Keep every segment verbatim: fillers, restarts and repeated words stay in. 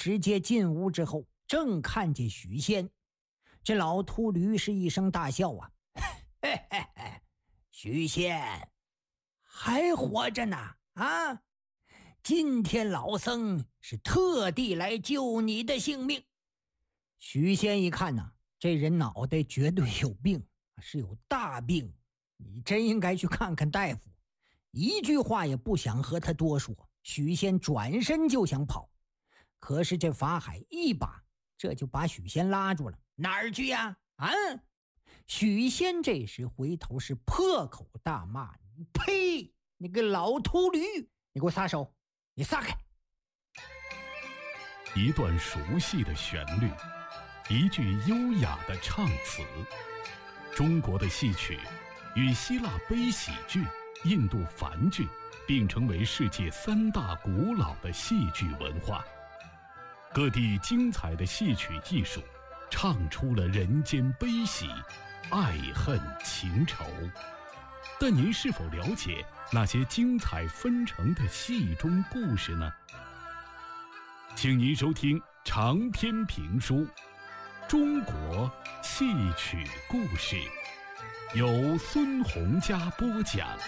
直接进屋之后，正看见许仙。这老秃驴是一声大笑啊，嘿嘿嘿，许仙还活着呢啊！今天老僧是特地来救你的性命。许仙一看呢，这人脑袋绝对有病，是有大病，你真应该去看看大夫。一句话也不想和他多说，许仙转身就想跑，可是这法海一把这就把许仙拉住了。哪儿去呀？啊！许仙这时回头是破口大骂：呸！你个老秃驴，你给我撒手，你撒开！ 一段熟悉的旋律，一句优雅的唱词。中国的戏曲与希腊悲喜剧、印度梵剧并称为世界三大古老的戏剧文化。各地精彩的戏曲艺术唱出了人间悲喜、爱恨情仇。但您是否了解那些精彩纷呈的戏中故事呢？请您收听长篇评书《中国戏曲故事》，由孙洪嘉播讲。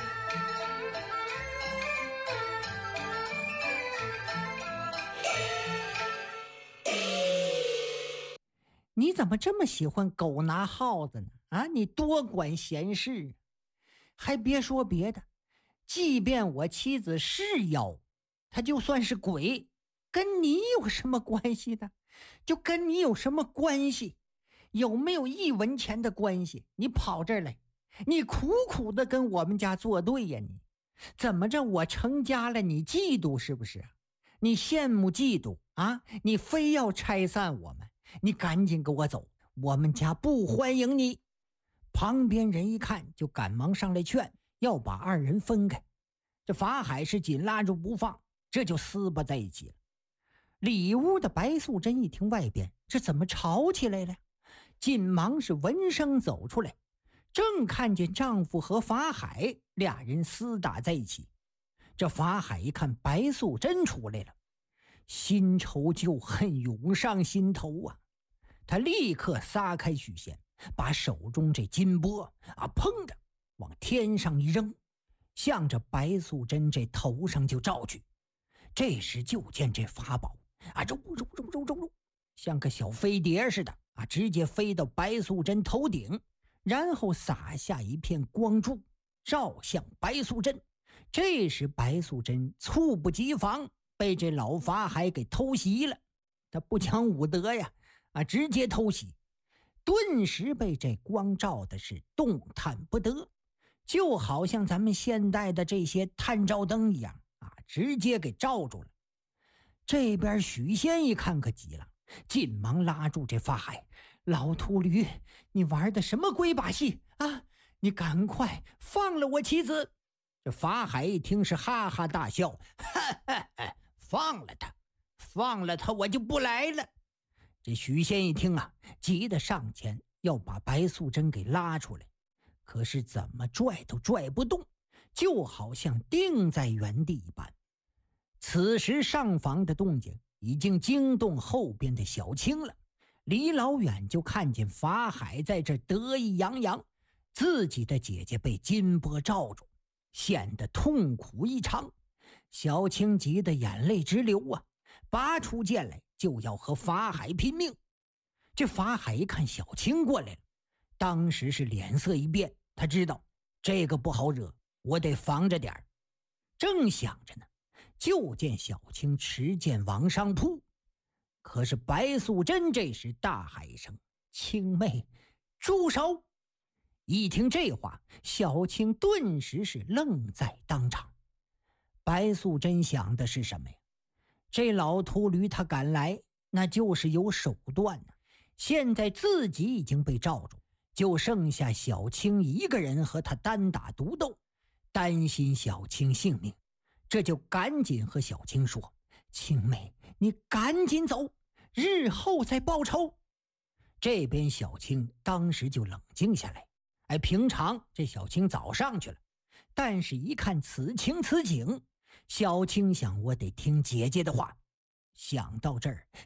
你怎么这么喜欢狗拿耗子呢？啊，你多管闲事。还别说别的，即便我妻子是妖，她就算是鬼，跟你有什么关系的？就跟你有什么关系？有没有一文钱的关系？你跑这儿来，你苦苦的跟我们家作对呀！你怎么着？我成家了，你嫉妒是不是？你羡慕嫉妒啊？你非要拆散我们，你赶紧给我走，我们家不欢迎你。旁边人一看就赶忙上来劝，要把二人分开。这法海是紧拉住不放，这就撕巴在一起了。里屋的白素贞一听外边这怎么吵起来了，紧忙是闻声走出来，正看见丈夫和法海俩人厮打在一起。这法海一看白素贞出来了，新仇旧恨涌上心头啊！他立刻撒开许仙，把手中这金钵啊砰的往天上一扔，向着白素贞这头上就照去。这时就见这法宝啊揉揉揉揉揉揉，像个小飞碟似的啊，直接飞到白素贞头顶，然后洒下一片光柱，照向白素贞。这时白素贞猝不及防，被这老法海给偷袭了。他不讲武德呀，啊，直接偷袭，顿时被这光照的是动弹不得，就好像咱们现代的这些探照灯一样啊，直接给照住了。这边许仙一看可急了，紧忙拉住这法海：老秃驴，你玩的什么鬼把戏啊？你赶快放了我妻子！这法海一听是哈哈大笑，哈哈哈，放了他，放了他，我就不来了。这许仙一听啊，急得上前要把白素贞给拉出来，可是怎么拽都拽不动，就好像定在原地一般。此时上房的动静已经惊动后边的小青了，离老远就看见法海在这得意洋洋，自己的姐姐被金钵罩住，显得痛苦异常。小青急得眼泪直流啊，拔出剑来就要和法海拼命。这法海一看小青过来了，当时是脸色一变，他知道这个不好惹，我得防着点儿。正想着呢，就见小青持剑往上扑，可是白素贞这时大喊一声：青妹，住手！一听这话，小青顿时是愣在当场。白素贞想的是什么呀？这老秃驴他敢来，那就是有手段呢。现在自己已经被罩住，就剩下小青一个人和他单打独斗，担心小青性命，这就赶紧和小青说：青妹，你赶紧走，日后再报仇。这边小青当时就冷静下来。哎，平常这小青早上去了，但是一看此情此景，小青想我得听姐姐的话。想到这儿，